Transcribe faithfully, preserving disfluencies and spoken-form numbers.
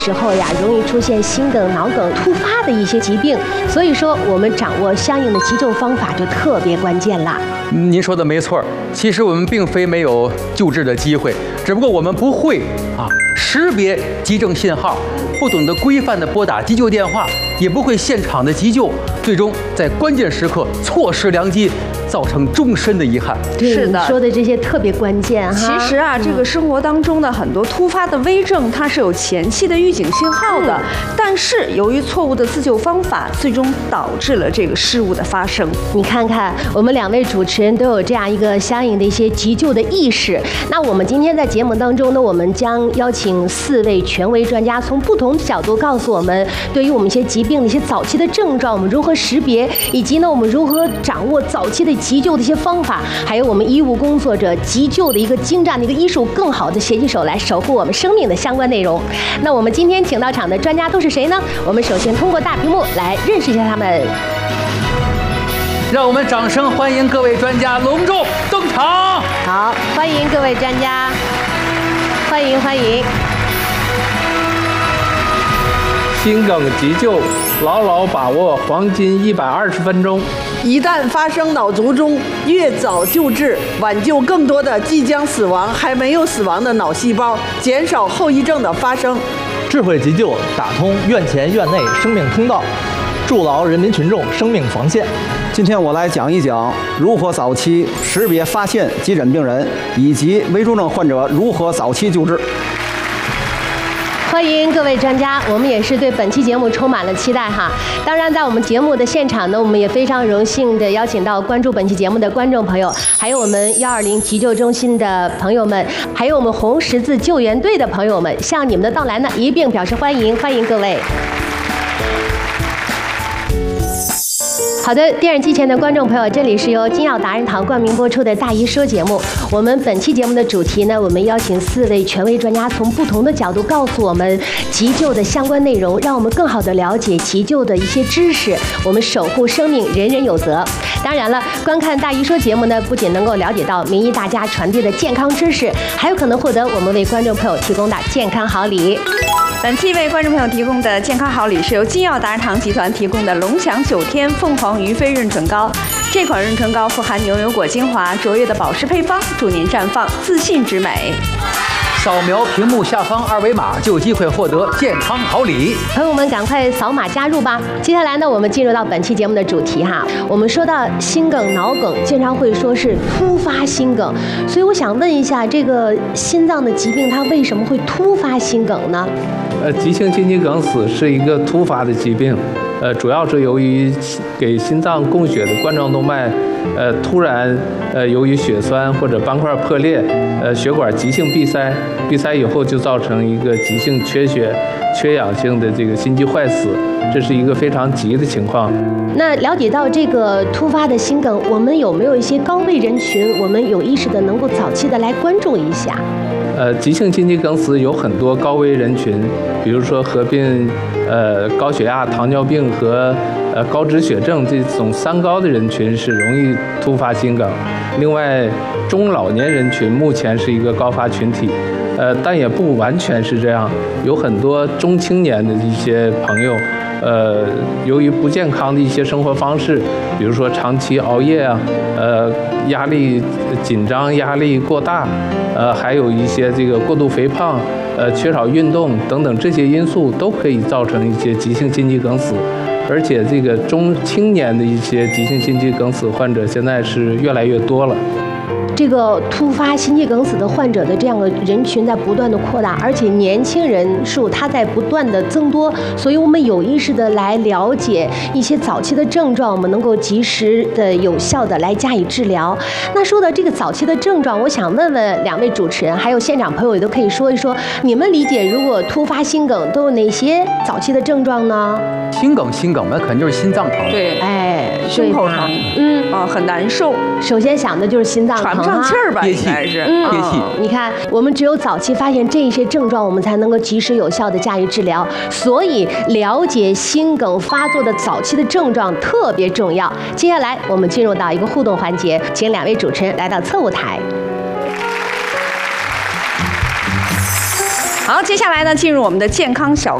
时候呀，容易出现心梗、脑梗突发的一些疾病，所以说我们掌握相应的急救方法就特别关键了。 您说的没错，其实我们并非没有救治的机会，只不过我们不会啊识别急症信号，不懂得规范的拨打急救电话，也不会现场的急救，最终在关键时刻错失良机，造成终身的遗憾。 是的，说的这些特别关键哈。 其实啊，嗯、这个生活当中的很多突发的危症，它是有前期的预警信号的，嗯、但是由于错误的自救方法，最终导致了这个失误的发生。 你看看，我们两位主持人都有这样一个相应的一些急救的意识。那我们今天在节目当中呢，我们将邀请四位权威专家，从不同的角度告诉我们，对于我们一些疾病的一些早期的症状，我们如何识别，以及呢，我们如何掌握早期的急救的一些方法，还有我们医务工作者急救的一个精湛的一个医术，更好的携起手来守护我们生命的相关内容。那我们今天请到场的专家都是谁呢？我们首先通过大屏幕来认识一下他们。 让我们掌声欢迎各位专家隆重登场。 好，欢迎各位专家，欢迎欢迎。 心梗急救，牢牢把握黄金一百二十分钟。 一旦发生脑卒中，越早救治，挽救更多的即将死亡还没有死亡的脑细胞，减少后遗症的发生。 智慧急救，打通院前院内生命通道，筑牢人民群众生命防线。 今天我来讲一讲如何早期识别发现急诊病人，以及危重症患者如何早期救治。 欢迎各位专家，我们也是对本期节目充满了期待哈。当然，在我们节目的现场呢，我们也非常荣幸的邀请到关注本期节目的观众朋友，还有我们幺二零急救中心的朋友们，还有我们红十字救援队的朋友们，向你们的到来呢一并表示欢迎，欢迎各位。好的，电视机前的观众朋友，这里是由金耀达人堂冠名播出的大医说节目。我们本期节目的主题呢，我们邀请四位权威专家，从不同的角度告诉我们急救的相关内容，让我们更好的了解急救的一些知识。我们守护生命，人人有责。当然了，观看大医说节目呢，不仅能够了解到名医大家传递的健康知识，还有可能获得我们为观众朋友提供的健康好礼。 本期为观众朋友提供的健康好礼是由金耀达人堂集团提供的龙翔九天凤凰鱼飞润唇膏。这款润唇膏富含牛油果精华，卓越的保湿配方，助您绽放自信之美。 扫描屏幕下方二维码就有机会获得健康好礼， 朋友们赶快扫码加入吧。接下来呢，我们进入到本期节目的主题哈。我们说到心梗、脑梗，经常会说是突发心梗，所以我想问一下，这个心脏的疾病它为什么会突发心梗呢？ 呃，急性心肌梗死是一个突发的疾病，呃，主要是由于给心脏供血的冠状动脉，呃，突然呃由于血栓或者斑块破裂，呃，血管急性闭塞，闭塞以后就造成一个急性缺血、缺氧性的这个心肌坏死，这是一个非常急的情况。 那了解到这个突发的心梗，我们有没有一些高危人群，我们有意识的能够早期的来关注一下？ 呃，急性心肌梗死有很多高危人群，比如说合并呃高血压、糖尿病和呃高脂血症这种三高的人群是容易突发心梗。另外，中老年人群目前是一个高发群体，呃，但也不完全是这样，有很多中青年的一些朋友。呃，由于不健康的一些生活方式，比如说长期熬夜啊，呃，压力紧张、压力过大，呃，还有一些这个过度肥胖，呃，缺少运动等等这些因素都可以造成一些急性心肌梗死。而且这个中青年的一些急性心肌梗死患者现在是越来越多了。 这个突发心肌梗死的患者的这样的人群在不断的扩大，而且年轻人数它在不断的增多，所以我们有意识的来了解一些早期的症状，我们能够及时的、有效的来加以治疗。那说到这个早期的症状，我想问问两位主持人，还有现场朋友也都可以说一说，你们理解如果突发心梗都有哪些早期的症状呢？ 心梗，心梗那肯定就是心脏疼。 对， 哎， 胸口疼，嗯啊，很难受。 首先想的就是心脏疼， 喘不上气儿吧，应该是， 嗯， 憋气。 你看，我们只有早期发现这一些症状，我们才能够及时有效的加以治疗。所以，了解心梗发作的早期的症状特别重要。接下来，我们进入到一个互动环节，请两位主持人来到侧舞台。 好，接下来呢，进入我们的健康小